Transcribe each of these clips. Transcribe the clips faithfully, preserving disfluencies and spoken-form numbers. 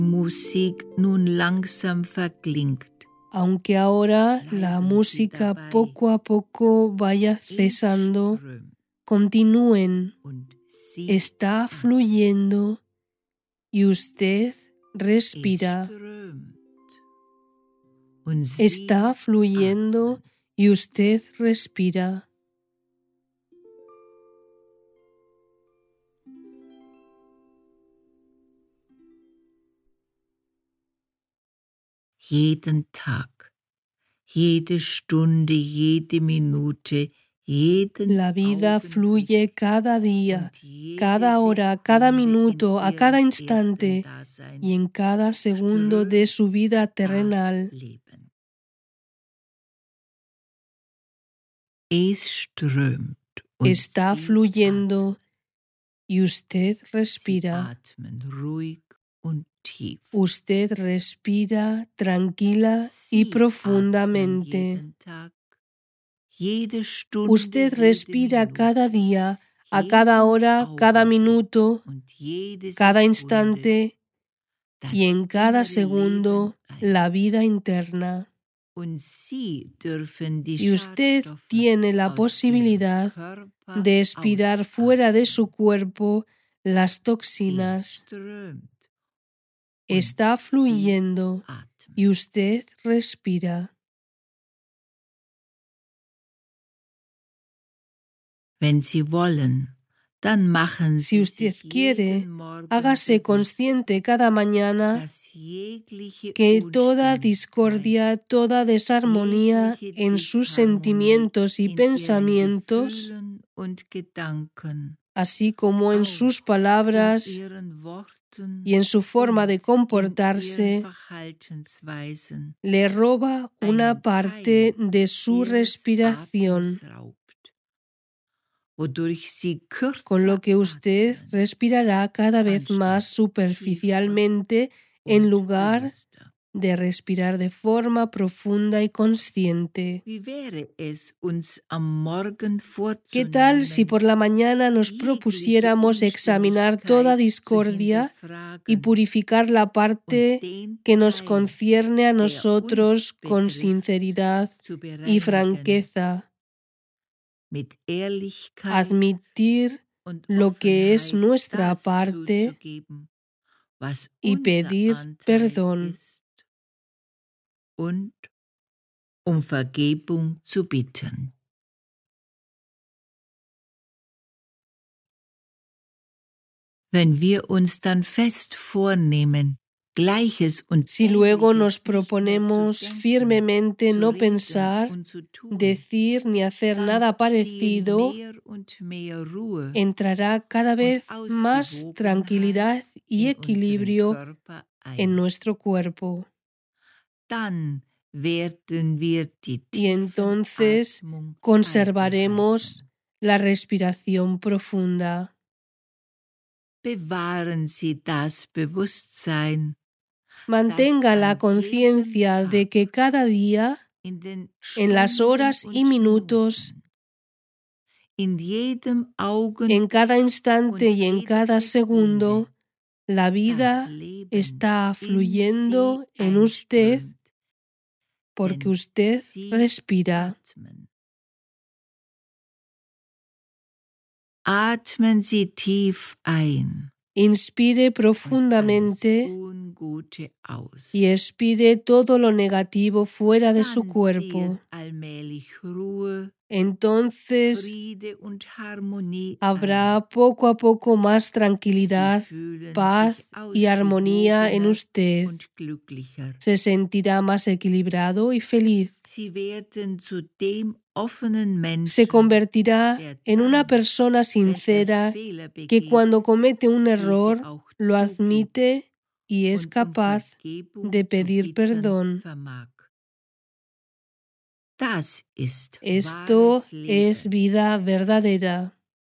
Musik nun langsam verklingt. Aunque ahora la música poco a poco vaya cesando, continúen. Está fluyendo y usted respira. Está fluyendo y usted respira. Jeden Tag, jede Stunde, jede Minute, jeden La vida fluye cada día, cada hora, cada minuto, a cada instante y en cada segundo de su vida terrenal. Está fluyendo y usted respira. Usted respira tranquila y profundamente. Usted respira cada día, a cada hora, cada minuto, cada instante y en cada segundo la vida interna. Y usted tiene la posibilidad de expirar fuera de su cuerpo las toxinas. Está fluyendo y usted respira. Si usted quiere, hágase consciente cada mañana que toda discordia, toda desarmonía en sus sentimientos y pensamientos, así como en sus palabras y en su forma de comportarse, le roba una parte de su respiración, con lo que usted respirará cada vez más superficialmente en lugar de respirar de forma profunda y consciente. ¿Qué tal si por la mañana nos propusiéramos examinar toda discordia y purificar la parte que nos concierne a nosotros con sinceridad y franqueza? Admitir lo que es nuestra parte y pedir perdón. Um Vergebung zu bitten. Wenn wir uns dann fest vornehmen, Gleiches und Si luego nos proponemos firmemente no pensar, decir ni hacer nada parecido, entrará cada vez más tranquilidad y equilibrio en nuestro cuerpo. Y entonces conservaremos la respiración profunda. Bewahren Sie das Bewusstsein, mantenga la conciencia de que cada día, en las horas y minutos, en cada instante y en cada segundo, la vida está fluyendo en usted porque usted respira. Atmen Sie tief ein. Inspire profundamente y expire todo lo negativo fuera de su cuerpo. Entonces habrá poco a poco más tranquilidad, paz y armonía en usted. Se sentirá más equilibrado y feliz. Se convertirá en una persona sincera que cuando comete un error lo admite y es capaz de pedir perdón. Esto es vida verdadera.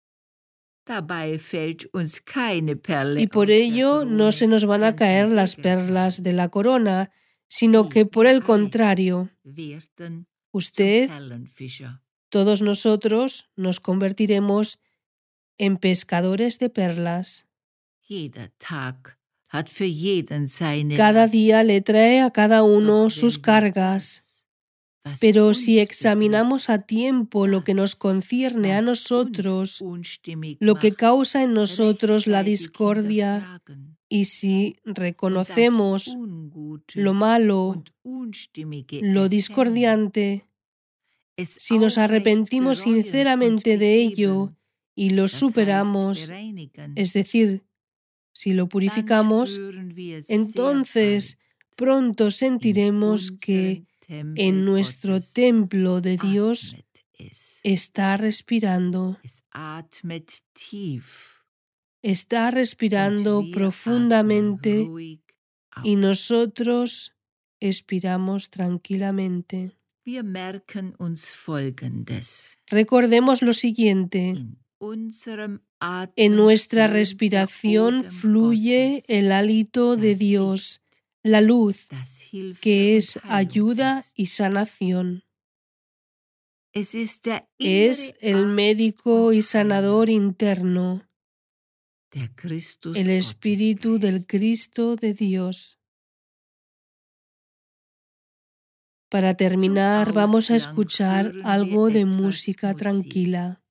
Y por ello no se nos van a caer las perlas de la corona, sino que por el contrario, usted, todos nosotros nos convertiremos en pescadores de perlas. hat für jeden seine Cada Last. día le trae a cada uno Doch sus wenn wir cargas. das, was Pero uns si examinamos a tiempo lo que nos das, concierne a was nosotros, uns unstimmig lo que macht, causa en nosotros la rechtzeitig discordia, hinterfragen y si und das reconocemos Ungute lo malo, und Unstimmige lo erkennen, discordiante, es si nos aufrecht arrepentimos bereuen und sinceramente de ello behebeln, y lo das heißt superamos, bereinigen, es decir, si lo dann purificamos, spüren wir sehr entonces bald pronto in sentiremos que unserem Tempel en nuestro Gottes templo de Dios atmet es. está respirando, Es atmet tief está und respirando wir atmen profundamente ruhig y auf. nosotros expiramos tranquilamente. Wir merken uns Folgendes. Recordemos lo siguiente. In unserem Atem En nuestra strömt der respiración Odem fluye Gottes, el hálito de das Dios, Licht, la luz, das Hilfe que es und Heilung ayuda ist. y sanación. Es ist der Es innere el Arzt médico und y sanador Heiler, interno, der Christus el Gottes Espíritu del preist. Cristo de Dios. Para Zum terminar, vamos a Ausklang escuchar hören wir algo de etwas música Musik. tranquila.